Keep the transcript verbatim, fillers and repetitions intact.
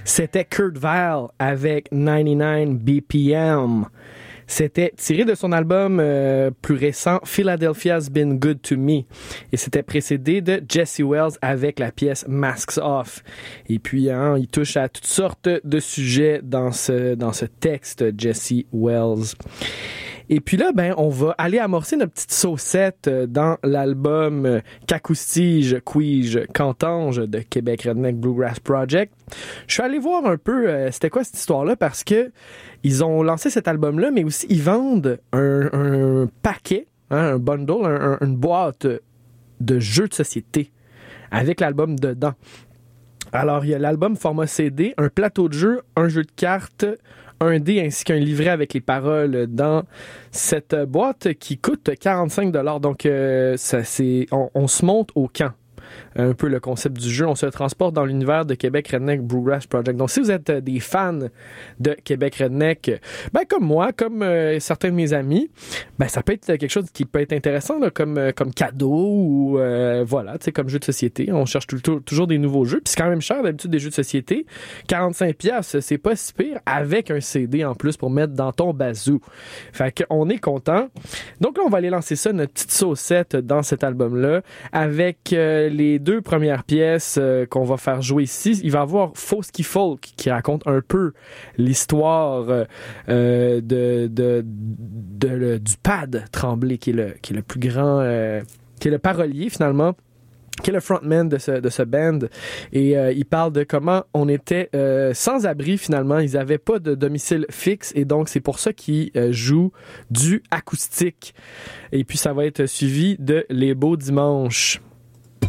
C'était Kurt Vile avec quatre-vingt-dix-neuf B P M. C'était tiré de son album euh, plus récent Philadelphia's Been Good to Me. Et c'était précédé de Jesse Wells avec la pièce Masks Off. Et puis, hein, il touche à toutes sortes de sujets dans ce, dans ce texte, Jesse Wells. Et puis là, ben, on va aller amorcer notre petite saucette dans l'album Qu'acoustige, Quige, Cantange de Québec Redneck Bluegrass Project. Je suis allé voir un peu euh, c'était quoi cette histoire-là parce que ils ont lancé cet album-là, mais aussi ils vendent un, un paquet, hein, un bundle, un, un, une boîte de jeux de société avec l'album dedans. Alors, il y a l'album format C D, un plateau de jeu, un jeu de cartes, un dé ainsi qu'un livret avec les paroles dans cette boîte qui coûte quarante-cinq dollars. Donc, euh, ça, c'est, on, on se monte au camp. Un peu le concept du jeu. On se transporte dans l'univers de Québec Redneck Bluegrass Project. Donc, si vous êtes des fans de Québec Redneck, ben, comme moi, comme euh, certains de mes amis, ben, ça peut être quelque chose qui peut être intéressant, là, comme, euh, comme cadeau ou, euh, voilà, tu sais, comme jeu de société. On cherche tout, tout, toujours des nouveaux jeux. Puis c'est quand même cher, d'habitude, des jeux de société. quarante-cinq piastres, c'est pas si pire, avec un C D en plus pour mettre dans ton bazou. Fait qu'on est content. Donc là, on va aller lancer ça, notre petite saucette dans cet album-là, avec euh, les deux premières pièces euh, qu'on va faire jouer ici. Il va y avoir Fosky Folk qui raconte un peu l'histoire euh, de, de, de, de, du Pad Tremblay, qui est le, qui est le plus grand, euh, qui est le parolier finalement, qui est le frontman de ce, de ce band. Et euh, il parle de comment on était euh, sans abri finalement. Ils n'avaient pas de domicile fixe et donc c'est pour ça qu'ils euh, jouent du acoustique. Et puis ça va être suivi de Les Beaux Dimanches.